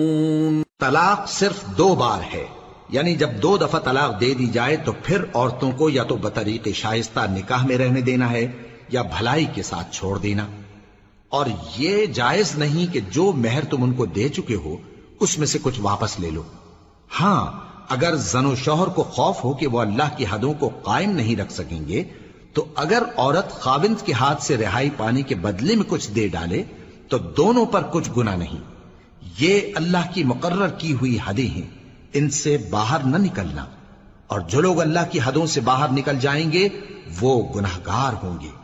तलाक सिर्फ 2 बार है, यानी जब 2 दफा तलाक दे दी जाए तो फिर औरतों को या तो बतरीके शाइस्ता निकाह में रहने देना है या भलाई के साथ छोड़ देना। और ये जायज नहीं कि जो मेहर तुम उनको दे चुके हो उसमें से कुछ वापस ले लो। हां, अगर जनो शौहर को खौफ हो कि वो अल्लाह की हदों को कायम नहीं रख सकेंगे, तो अगर औरत खाविंद के हाथ से रिहाई पाने के बदले में कुछ दे डाले तो दोनों पर कुछ गुनाह नहीं। ये अल्लाह की मुकर्रर की हुई हदें हैं, इनसे बाहर न निकलना। और जो लोग अल्लाह की हदों से बाहर निकल जाएंगे वो गुनाहगार होंगे।